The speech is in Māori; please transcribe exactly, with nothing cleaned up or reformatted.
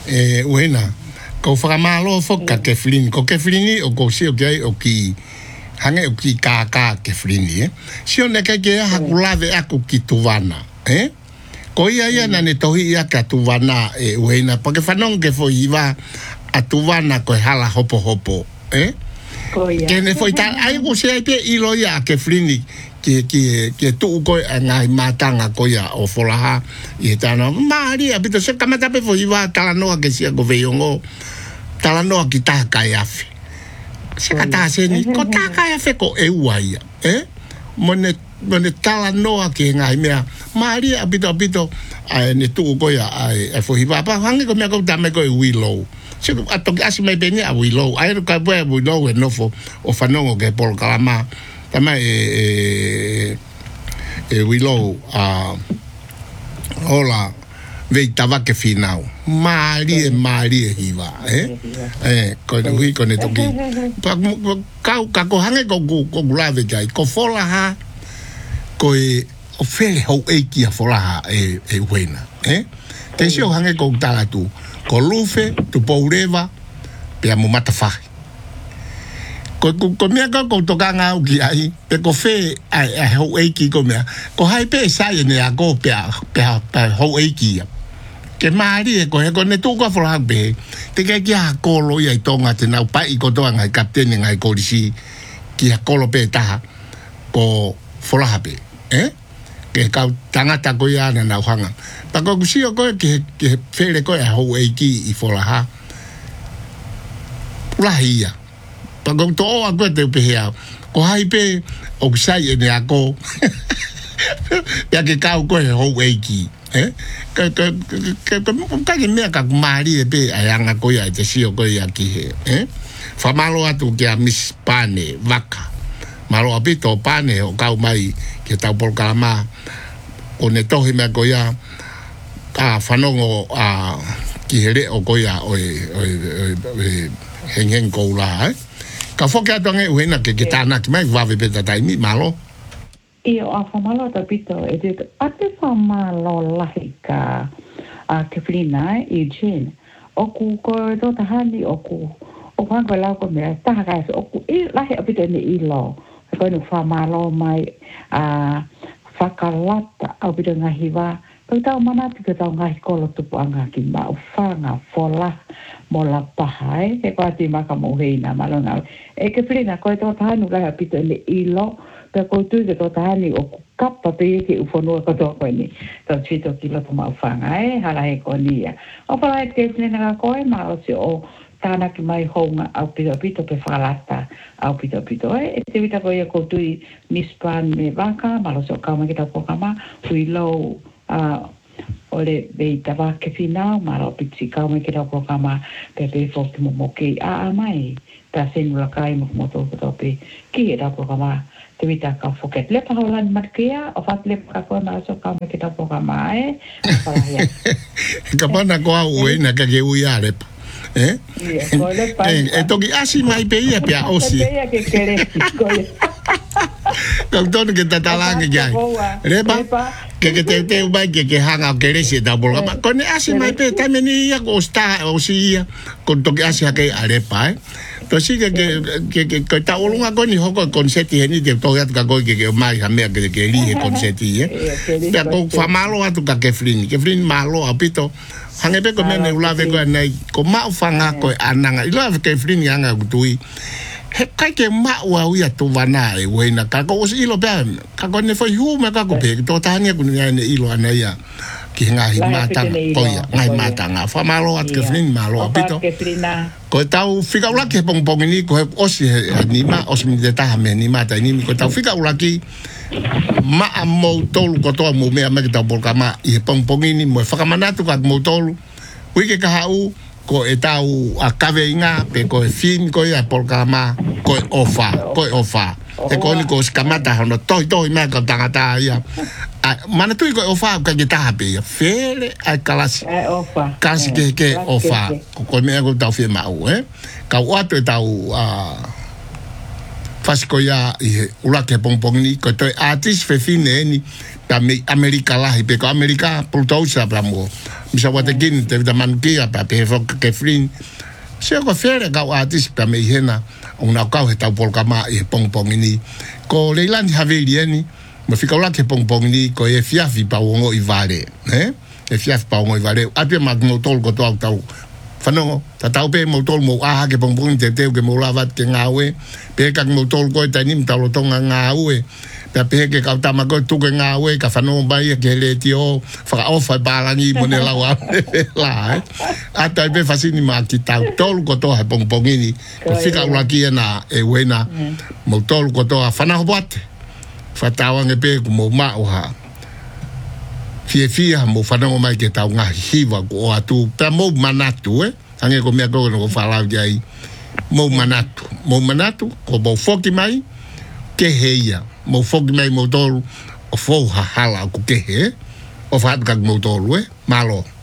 e wena ko whakamalo whoka ke flini ko ke flini o ko si o ke o ki hange o ki kaka ke flini eh si o ne ke ke hakulave aku ki tuwana eh ko ia ia na ne tohi ia ka tuwana e wena porque fanong ke foi iwa a tuwana ko hala hopo hopo eh ko ia ke ne foi tal ai ko se pe ilo ia ke flini que que que tu ko ngai matanga ko ya o folaha e tana mari abito se kamata pe foi va talano que sia go veiongo talano ki ta kaiafe se kata se ni ko ta kaiafe ko e uaia eh mone mone talano que ngai mea mari abito abito ai ne tu ko ya ai foi va pa hangi ko me ko dame ko wilo se ato asi me bene a wilo ai ko bo wilo no fo o fanongo que por kalama tama e e e wilo a hola veitava que final mari e mari e hiva eh eh ko hui ko ne toki pa ka ka ko hange ko ko lave kai ko fola ha ko e o fele ho e ki a fola ha e e wena eh te si o hange ko tala tu ko lufe tu poureva pe mo matafa ko ko mea ko ko toka nga uki ai pe ko fe ai ai ho eki ko mea ko hai pe sai ne a ko pe pe pe ho eki ke mari ko he ko ne tu ko fola be te ke kia ko lo ia tonga te na pa i ko to nga kapten nga ko disi kia ko lo pe ta ko fola be eh ke ka tanga ta ko ya na na hanga pa ko si ko ke ke fe le ko ho eki i fola ha la ia pagong to ako te pehea ko hai pe o sai ne ako ya ke ka ko ho eki eh ka ka ka ka ke me ka mari pe ayanga ko ya te si ko ya ki eh fa malo atu ke a mis pane vaca malo apito pane o ka mai ke ta por kalama o ne to me ko ya a fanongo a ki hele o ko ya o o hengen ko la eh ka foke atonge uena ke kitana ki mai vave beta tai mi malo io a famalo da pito e de ate famalo lahika a ke flina e gen o ku ko do ta hani o ku o kwa ko la ko me ta ka o ku i lahi a pito ni ilo ko no famalo mai a fakalata a pito ngahiwa ko ta mana pito ta ngai ko lo tu anga ki ma o fanga fola mola pahai ke ko ati maka mo heina malona e ke plena ko to tanu la pito le ilo pe ko tu ke to tani o kappa pe ke u fono ko to ko ni to chito kilo to ma fanga e hala e ko nia o pala e ke plena ko e ma o se o tana ki mai honga au pito pito pe falata au pito pito e te vita ko e ko tu mispan me vaka malo so ka ma ke ta ko kama uilo a ole beita va ke final maro pitsi ka me ke ta ko kama pe pe fo ki mo moke a a mai ta sen la kai mo mo to to pe ki ta ko kama te vita ka fo ke le pa holan markia o fat le ka ko ma so ka me ke ta ko kama e para ya ka pana ko au e na ka ke u ya le eh e to ki asi mai pe ia pe a osi pe ia ke kere ko Doctor que te talang ya. Repa que que te te vai que que hanga que resi da bolga. Con así mai pe también ia costa o si con to que así que arepa eh. To si que que que que ta olunga con ni hoko con seti ni de to ya ka ko que que mai ha me que que elige con seti eh. Pe ko fa malo atu ka que flin, que flin malo apito. Hanga pe ko me ne ulave ko nei ko ma fanga ko ananga. Ilo que flin yanga gutui. He kai ke maua uia tu wana e wena ka ko os ilo ben ka ko ne foi hu me ka ko pe to tania ku ne ilo ana ia ki nga hi mata ko ia ngai mata nga fa malo at ke flin malo apito ko tau fika ula ke pong pong ni ko os ni ma os mi de ta me ni mata ni ko tau fika ula ki ma mo tolu ko to mo me ma ke tau por kama i pong pong ni mo fa kama natu ka mo tolu wi ke ka hau ko e tau a kaveinga pe ko fin ko ia por kama ko ofa ko ofa e ko ni ko skamata hono toi toi ma ka tangata ia mana tu ko ofa ka kita pe fele a kalas e ofa kasi ke ke ofa ko me ko tau fe mau eh ka wato tau a fasco ya i ula ke pompong ni ko toi artist fe fine ni ta me Amerika la pe ko Amerika pultou sa bramo misa wate kin te da mankia pa pe fo ke flin se ko fere ka atis pa me hena una ka he ta por kama e pong pong ni ko leilan havelieni mo fika la ke pong pong ni ko e fiafi pa wongo i vale eh e fiafi pa wongo i vale ape magno tol ko to tau fanongo ta tau pe mo tol mo a ke pong pong te te ke mo lavat ke ngawe pe ka mo tol ko ta nim talo tonga ngawe pe pe ke ka ta ma ko tu ke ngawe ka fanongo ba ye ke le tio fa o fa balangi mo ne la wa la ata pe fasini ma ki tau tol ko to ha pong pong ni ko fika ula ki na e wena mo tol ko to ha fana boate fa tawa nge pe mo ma o ha fie fie mo fanongo mai ke tau nga hiva ko atu pe mo manatu eh ange ko me ko ko fala jai mo manatu mo manatu ko bo foki mai ke heia mo foki mai mo tol o fo ha hala ko ke he o fa ka mo tol eh malo